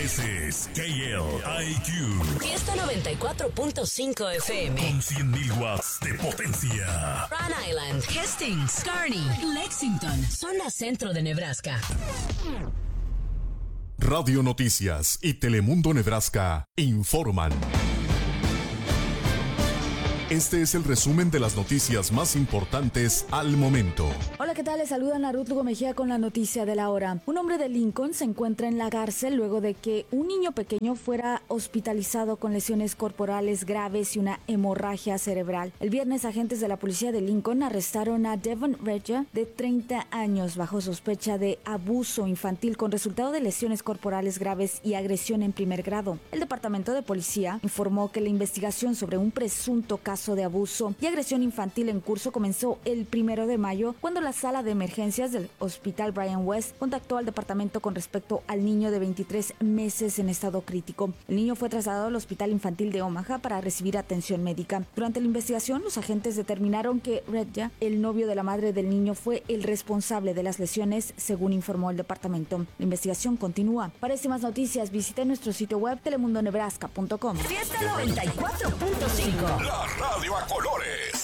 Ese es KLIQ. Fiesta 94.5 FM. Con 100.000 watts de potencia. Rhode Island, Hastings, Kearney, Lexington, zona centro de Nebraska. Radio Noticias y Telemundo Nebraska informan. Este es el resumen de las noticias más importantes al momento. Hola, ¿qué tal? Les saludan a Ruth Lugo Mejía con la noticia de la hora. Un hombre de Lincoln se encuentra en la cárcel luego de que un niño pequeño fuera hospitalizado con lesiones corporales graves y una hemorragia cerebral. El viernes, agentes de la policía de Lincoln arrestaron a Devon Regia, de 30 años, bajo sospecha de abuso infantil con resultado de lesiones corporales graves y agresión en primer grado. El departamento de policía informó que la investigación sobre un presunto caso de abuso y agresión infantil en curso comenzó el 1 de mayo, cuando la sala de emergencias del Hospital Brian West contactó al departamento con respecto al niño de 23 meses en estado crítico. El niño fue trasladado al Hospital Infantil de Omaha para recibir atención médica. Durante la investigación, los agentes determinaron que Regia, el novio de la madre del niño, fue el responsable de las lesiones, según informó el departamento. La investigación continúa. Para más noticias, visite nuestro sitio web telemundonebraska.com. Fiesta 94.5. La radio a colores.